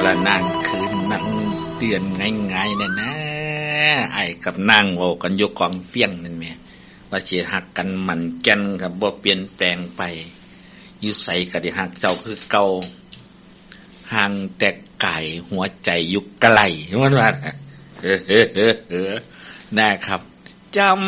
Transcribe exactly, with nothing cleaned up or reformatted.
ละนางคืนนั่งเตือนง่ายๆนั่นนะไอ้กับนางโว้กันอยู่กองเฟี้ยงนั่นแหมว่าสิฮักกันมันแก่นครับบ่เปลี่ยนแปลงไปอยู่ไสก็ได้ฮักเจ้าคือเก่าห่างแต่กายหัวใจอยู่ไกลว่าว่าเออๆๆนะครับจำ